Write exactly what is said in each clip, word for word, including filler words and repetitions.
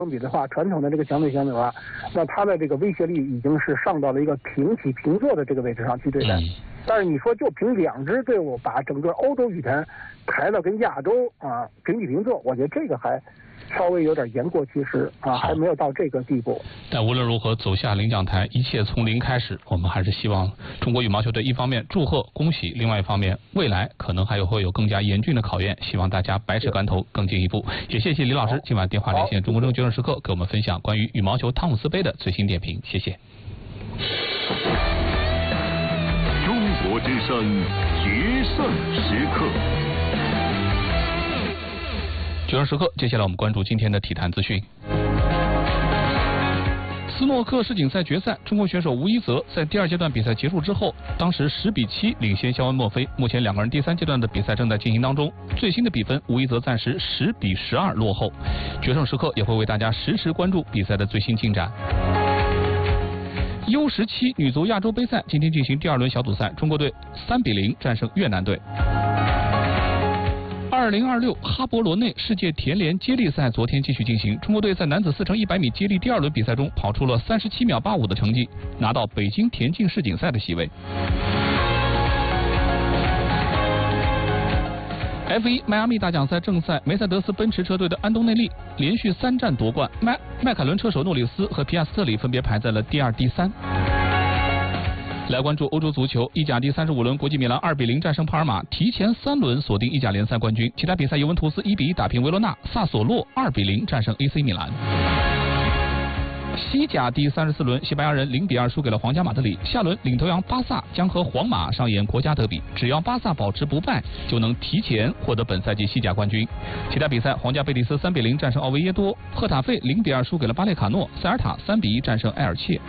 相比的话，传统的这个强队相比的话，那他的这个威胁力已经是上到了一个平起平坐的这个位置上去对待。嗯、但是你说就凭两支队伍把整个欧洲羽坛抬到跟亚洲啊平起平坐，我觉得这个还稍微有点言过其实啊，还没有到这个地步。 但无论如何，走下领奖台，一切从零开始。我们还是希望中国羽毛球队一方面祝贺恭喜，另外一方面未来可能还有会有更加严峻的考验，希望大家百尺竿头更进一步。也谢谢李老师今晚电话连线中国证决胜时刻，给我们分享关于羽毛球汤姆斯杯的最新点评，谢谢。 中国之声决胜时刻。 决胜时刻，接下来我们关注今天的体坛资讯。斯诺克世锦赛决赛，中国选手吴一泽在第二阶段比赛结束之后，当时十比七领先肖恩莫菲。目前两个人第三阶段的比赛正在进行当中，最新的比分，吴一泽暂时十比十二落后。决胜时刻也会为大家实时关注比赛的最新进展。U 十七女足亚洲杯赛今天进行第二轮小组赛，中国队三比零战胜越南队。二零二六哈勃罗内世界田联接力赛昨天继续进行，中国队在男子四乘一百米接力第二轮比赛中跑出了三十七秒八五的成绩，拿到北京田径世锦赛的席位。F 一 迈阿密大奖赛正赛，梅赛德斯奔驰车队的安东内利连续三战夺冠，迈迈凯伦车手诺里斯和皮亚斯特里分别排在了第二、第三。来关注欧洲足球，意甲第三十五轮，国际米兰二比零战胜帕尔马，提前三轮锁定意甲联赛冠军。其他比赛，尤文图斯一比一打平维罗纳，萨索洛二比零战胜 A C 米兰。西甲第三十四轮，西班牙人零比二输给了皇家马德里。下轮领头羊巴萨将和皇马上演国家德比，只要巴萨保持不败，就能提前获得本赛季西甲冠军。其他比赛，皇家贝蒂斯三比零战胜奥维耶多，赫塔费零比二输给了巴列卡诺，塞尔塔三比一战胜埃尔切。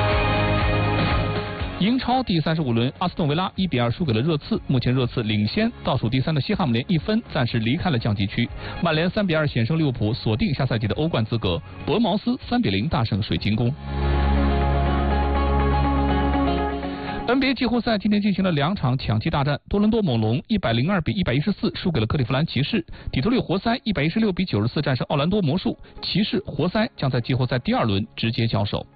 英超第三十五轮，阿斯顿维拉一比二输给了热刺，目前热刺领先倒数第三的西汉姆联一分，暂时离开了降级区。曼联三比二险胜利物浦，锁定下赛季的欧冠资格。伯恩茅斯三比零大胜水晶宫。N B A 季后赛今天进行了两场抢七大战，多伦多猛龙一百零二比一百一十四输给了克利夫兰骑士，底特律活塞一百一十六比九十四战胜奥兰多魔术，骑士活塞将在季后赛第二轮直接交手。